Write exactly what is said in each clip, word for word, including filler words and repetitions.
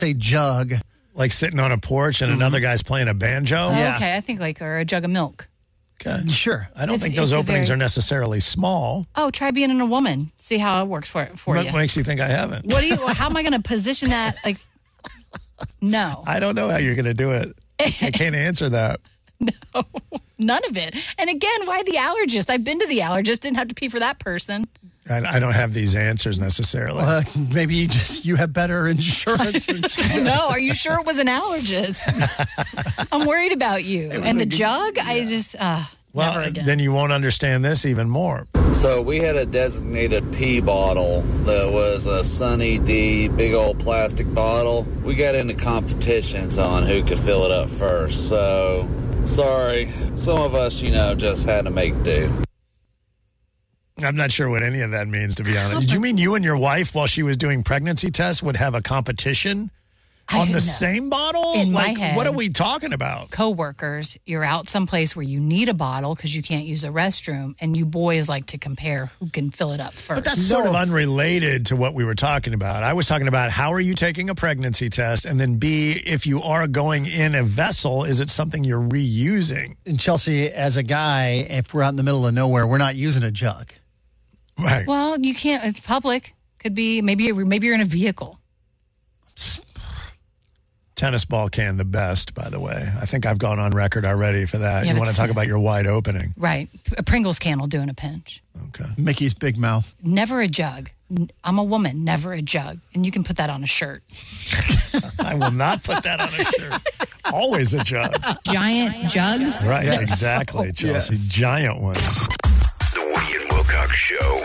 a jug. Like sitting on a porch and mm-hmm. another guy's playing a banjo? Oh, Yeah. okay, I think like or a jug of milk. Okay. Sure. I don't It's- think those it's a openings very- are necessarily small. Oh, try being in a woman. See how it works for for What you. makes you think I haven't? What do you? How am I going to position that? Like, no, I don't know how you're going to do it. I can't answer that. no, none of it. And again, why the allergist? I've been to the allergist. Didn't have to pee for that person. I, I don't have these answers necessarily. Uh, maybe you just you have better insurance. Than No, are you sure it was an allergist? I'm worried about you. And the a good- jug, I just uh, well, never again. then you won't understand this even more. So we had a designated pee bottle that was a Sunny D big old plastic bottle. We got into competitions on who could fill it up first. So, sorry, some of us, you know, just had to make do. I'm not sure what any of that means, to be honest. Do you mean you and your wife, while she was doing pregnancy tests, would have a competition I on the know. same bottle? In my like, head. what are we talking about? Coworkers, you're out someplace where you need a bottle because you can't use a restroom, and you boys like to compare who can fill it up first. But that's sort of unrelated to what we were talking about. I was talking about how are you taking a pregnancy test, and then B, if you are going in a vessel, is it something you're reusing? in Chelsea, as a guy, if we're out in the middle of nowhere, we're not using a jug. Right. Well, you can't. It's public. Could be maybe. You're, maybe you're in a vehicle. Tennis ball can the best, by the way. I think I've gone on record already for that. Yeah, you but want to talk it's- about your wide opening. Right. A Pringles can will do in a pinch. Okay. Mickey's big mouth. Never a jug. N- I'm a woman. Never a jug. And you can put that on a shirt. I will not put that on a shirt. Always a jug. Giant jugs. Right, Yes. exactly, Oh, Chelsea. yes. Giant ones. The Woody and Wilcox Show.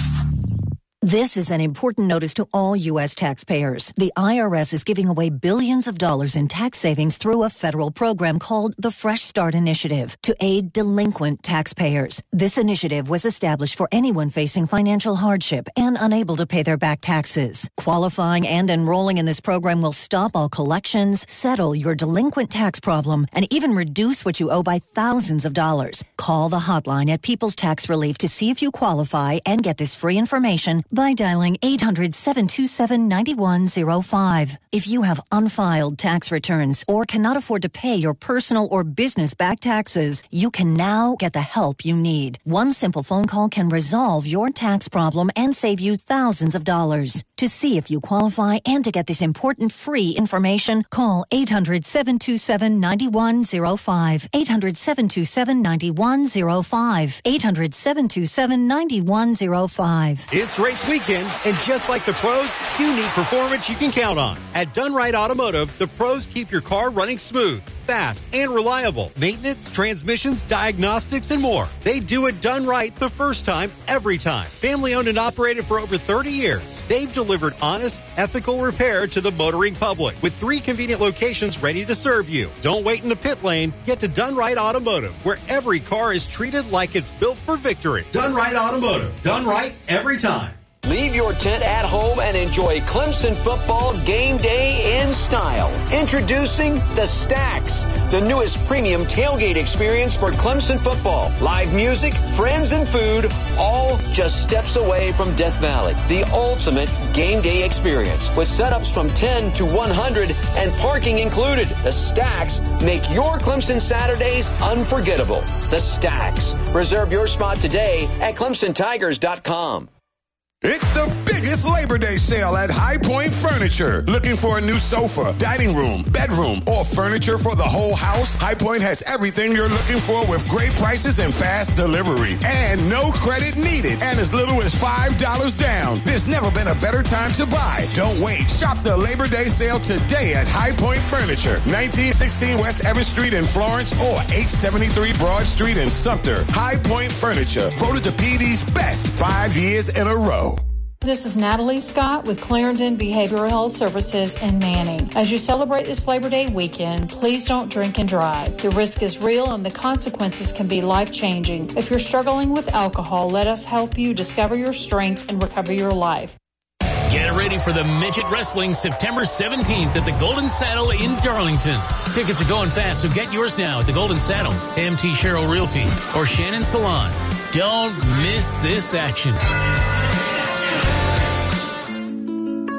This is an important notice to all U S taxpayers. The I R S is giving away billions of dollars in tax savings through a federal program called the Fresh Start Initiative to aid delinquent taxpayers. This initiative was established for anyone facing financial hardship and unable to pay their back taxes. Qualifying and enrolling in this program will stop all collections, settle your delinquent tax problem, and even reduce what you owe by thousands of dollars. Call the hotline at People's Tax Relief to see if you qualify and get this free information by dialing eight hundred, seven two seven, nine one zero five. If you have unfiled tax returns or cannot afford to pay your personal or business back taxes, you can now get the help you need. One simple phone call can resolve your tax problem and save you thousands of dollars. To see if you qualify and to get this important free information, call eight hundred, seven two seven, nine one zero five. eight hundred, seven two seven, nine one zero five. eight hundred, seven two seven, nine one zero five. It's race weekend, and just like the pros, you need performance you can count on. At Done Right Automotive, the pros keep your car running smooth, fast, and reliable. Maintenance, transmissions, diagnostics, and more. They do it done right the first time, every time. Family owned and operated for over thirty years. They've delivered honest, ethical repair to the motoring public with three convenient locations ready to serve you. Don't wait in the pit lane. Get to Done Right Automotive, where every car is treated like it's built for victory. Done Right Automotive. Done right every time. Leave your tent at home and enjoy Clemson football game day in style. Introducing the Stacks, the newest premium tailgate experience for Clemson football. Live music, friends, and food, all just steps away from Death Valley. The ultimate game day experience with setups from ten to one hundred and parking included. The Stacks make your Clemson Saturdays unforgettable. The Stacks. Reserve your spot today at Clemson Tigers dot com. It's the biggest Labor Day sale at High Point Furniture. Looking for a new sofa, dining room, bedroom, or furniture for the whole house? High Point has everything you're looking for with great prices and fast delivery. And no credit needed, and as little as five dollars down. There's never been a better time to buy. Don't wait. Shop the Labor Day sale today at High Point Furniture, nineteen sixteen West Evans Street in Florence or eight seventy-three Broad Street in Sumter. High Point Furniture, voted the P D's best five years in a row. This is Natalie Scott with Clarendon Behavioral Health Services in Manning. As you celebrate this Labor Day weekend, please don't drink and drive. The risk is real and the consequences can be life-changing. If you're struggling with alcohol, let us help you discover your strength and recover your life. Get ready for the Midget Wrestling September seventeenth at the Golden Saddle in Darlington. Tickets are going fast, so get yours now at the Golden Saddle, A M T Cheryl Realty, or Shannon Salon. Don't miss this action.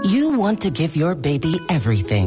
You want to give your baby everything.